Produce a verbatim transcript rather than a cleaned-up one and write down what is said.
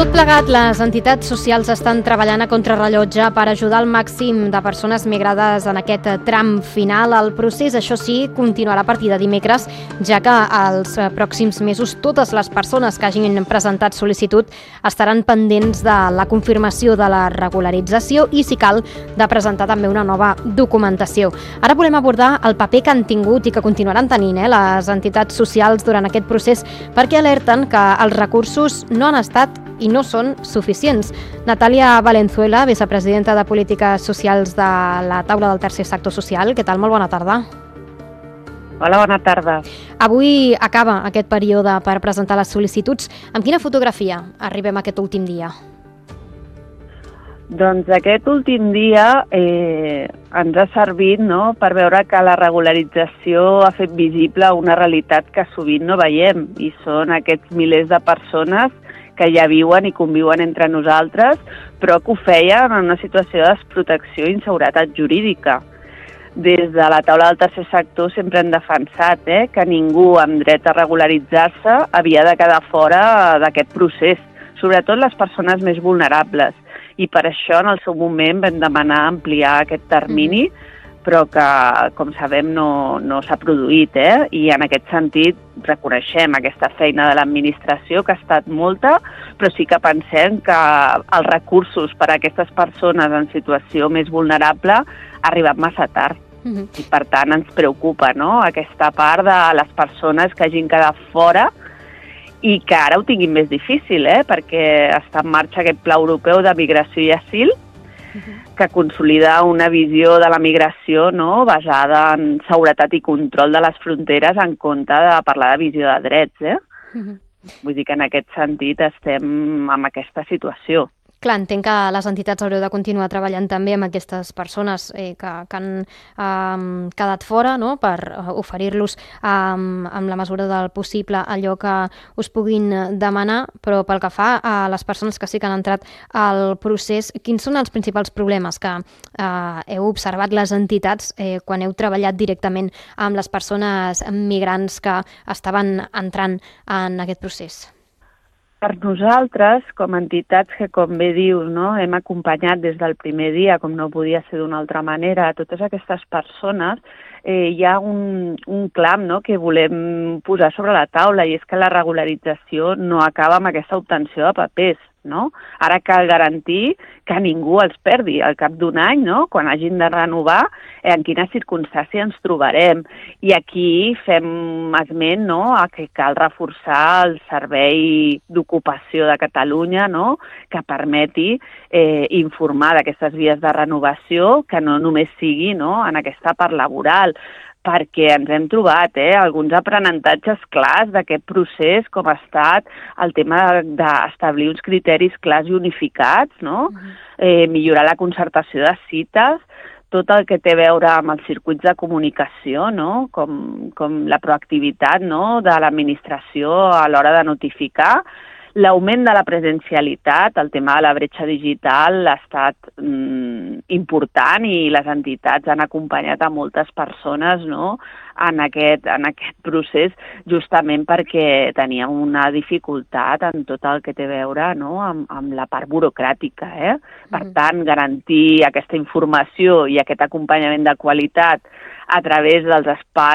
Tot plegat, les entitats socials estan treballant a contrarrellotge per ajudar al màxim de persones migrades en aquest tram final. El procés, això sí, continuarà a partir de dimecres, ja que als pròxims mesos totes les persones que hagin presentat sol·licitud estaran pendents de la confirmació de la regularització i, si cal, de presentar també una nova documentació. Ara volem abordar el paper que han tingut i que continuaran tenint eh, les entitats socials durant aquest procés, perquè alerten que els recursos no han estat i no són suficients. Natàlia Valenzuela, vicepresidenta de Polítiques Socials de la Taula del Tercer Sector Social. Què tal? Molt bona tarda. Hola, bona tarda. Avui acaba aquest període per presentar les sol·licituds. Amb quina fotografia arribem a aquest últim dia? Doncs aquest últim dia eh, ens ha servit no, per veure que la regularització ha fet visible una realitat que sovint no veiem, i són aquests milers de persones que ja viuen i conviuen entre nosaltres, però que ho feien en una situació de desprotecció i inseguretat jurídica. Des de la taula del tercer sector sempre hem defensat eh, que ningú amb dret a regularitzar-se havia de quedar fora d'aquest procés, sobretot les persones més vulnerables. I per això en el seu moment vam demanar ampliar aquest termini, però que, com sabem, no, no s'ha produït. Eh? I en aquest sentit reconeixem aquesta feina de l'administració, que ha estat molta, però sí que pensem que els recursos per a aquestes persones en situació més vulnerable ha arribat massa tard. Uh-huh. I per tant ens preocupa no? aquesta part de les persones que hagin quedat fora i que ara ho tinguin més difícil, eh? perquè està en marxa aquest Pla Europeu de Migració i Asil, que consolida una visió de la migració no? basada en seguretat i control de les fronteres en compte de parlar de visió de drets. Eh? Uh-huh. Vull dir que en aquest sentit estem en aquesta situació. Clar, entenc que les entitats haureu de continuar treballant també amb aquestes persones eh, que, que han eh, quedat fora, no? per oferir-los eh, amb la mesura del possible allò que us puguin demanar, però pel que fa a les persones que sí que han entrat al procés, quins són els principals problemes que eh, heu observat les entitats eh, quan heu treballat directament amb les persones migrants que estaven entrant en aquest procés? Per nosaltres, com a entitats que, com bé dius, no, hem acompanyat des del primer dia, com no podia ser d'una altra manera, a totes aquestes persones, eh, hi ha un, un clam no, que volem posar sobre la taula, i és que la regularització no acaba amb aquesta obtenció de papers. No? Ara cal garantir que ningú els perdi al cap d'un any, no? quan hagin de renovar, eh, en quines circumstàncies ens trobarem. I aquí fem esment no? a que cal reforçar el servei d'ocupació de Catalunya, no? que permeti eh, informar d'aquestes vies de renovació, que no només sigui no? en aquesta part laboral, perquè ens hem trobat eh, alguns aprenentatges clars d'aquest procés, com ha estat el tema d'establir uns criteris clars i unificats, no? eh, millorar la concertació de cites, tot el que té a veure amb els circuits de comunicació, no? com, com la proactivitat no? de l'administració a l'hora de notificar. L'augment de la presencialitat, el tema de la bretxa digital ha estat mm, important, i les entitats han acompanyat a moltes persones no? en, aquest, en aquest procés, justament perquè teníem una dificultat en tot el que té a veure no? amb, amb la part burocràtica. Eh? Per tant, garantir aquesta informació i aquest acompanyament de qualitat a través dels espais